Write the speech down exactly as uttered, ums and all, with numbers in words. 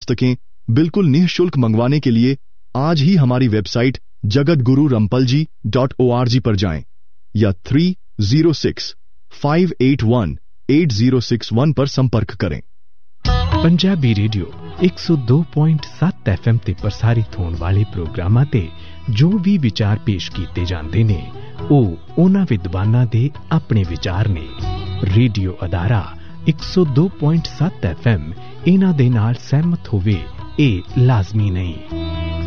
पुस्तकें बिल्कुल निःशुल्क मंगवाने के लिए आज ही हमारी वेबसाइट जगत गुरु रमपल जी डॉट ओ आर जी पर जाएं या three zero six five eight one eight zero six one पर संपर्क करें। पंजाबी रेडियो एक सौ दो पॉइंट सत्त एफ एम ते प्रसारित होने वाले प्रोग्रामां ते जो भी विचार पेश किए जाते ने ਉਹ ਉਹਨਾਂ ਵਿਦਵਾਨਾਂ ਦੇ ਆਪਣੇ ਵਿਚਾਰ ਨੇ। ਰੇਡੀਓ ਅਦਾਰਾ एक सौ दो पॉइंट सत्त एफ एम ਇਹਨਾਂ ਦੇ ਨਾਲ ਸਹਿਮਤ ਹੋਵੇ ਇਹ ਲਾਜ਼ਮੀ ਨਹੀਂ।